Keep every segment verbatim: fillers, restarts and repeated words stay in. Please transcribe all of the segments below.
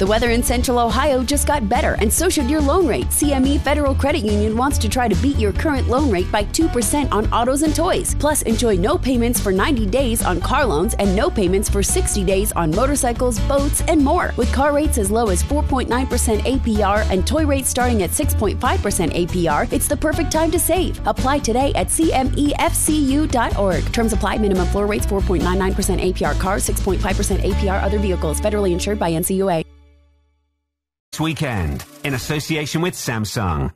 The weather in Central Ohio just got better, and so should your loan rate. C M E Federal Credit Union wants to try to beat your current loan rate by two percent on autos and toys. Plus, enjoy no payments for ninety days on car loans and no payments for sixty days on motorcycles, boats, and more. With car rates as low as four point nine percent A P R and toy rates starting at six point five percent A P R, it's the perfect time to save. Apply today at C M E F C U dot org. Terms apply. Minimum floor rates four point nine nine percent A P R cars, six point five percent A P R other vehicles. Federally insured by N C U A. This weekend, in association with Samsung.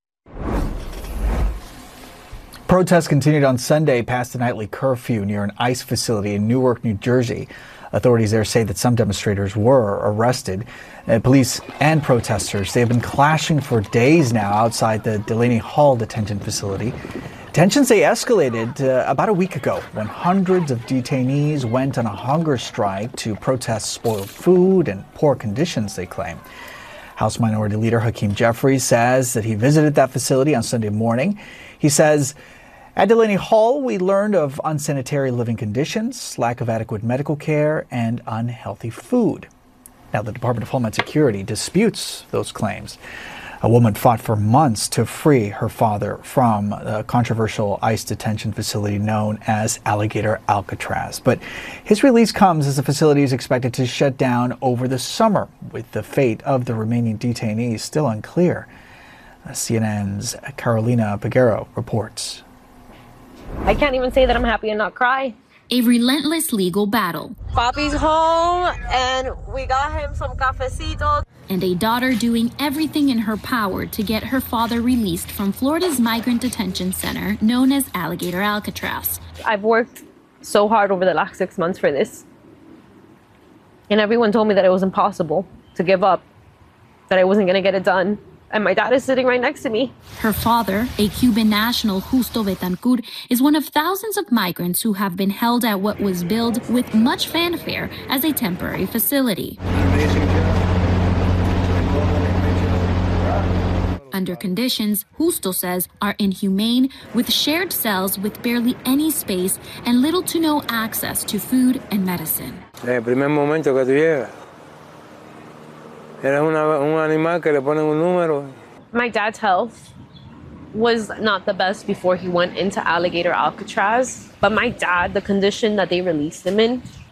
Protests continued on Sunday past the nightly curfew near an ICE facility in Newark, New Jersey. Authorities there say that some demonstrators were arrested. Uh, police and protesters, they have been clashing for days now outside the Delaney Hall detention facility. Tensions, they escalated uh, about a week ago when hundreds of detainees went on a hunger strike to protest spoiled food and poor conditions, they claim. House Minority Leader Hakeem Jeffries says that he visited that facility on Sunday morning. He says, at Delaney Hall, we learned of unsanitary living conditions, lack of adequate medical care, and unhealthy food. Now, the Department of Homeland Security disputes those claims. A woman fought for months to free her father from a controversial ICE detention facility known as Alligator Alcatraz. But his release comes as the facility is expected to shut down over the summer, with the fate of the remaining detainees still unclear. C N N's Carolina Peguero reports. I can't even say that I'm happy and not cry. A relentless legal battle. Papi's home, and we got him some cafecito. And a daughter doing everything in her power to get her father released from Florida's migrant detention center known as Alligator Alcatraz. I've worked so hard over the last six months for this. And everyone told me that it was impossible to give up, that I wasn't going to get it done. And my dad is sitting right next to me. Her father, a Cuban national, Justo Betancourt, is one of thousands of migrants who have been held at what was billed with much fanfare as a temporary facility. Under conditions, Justo says, are inhumane, with shared cells with barely any space and little to no access to food and medicine. El primer momento que tú llegas, era una, un animal que le ponen un número. My dad's health was not the best before he went into Alligator Alcatraz, but my dad, the condition that they released him in,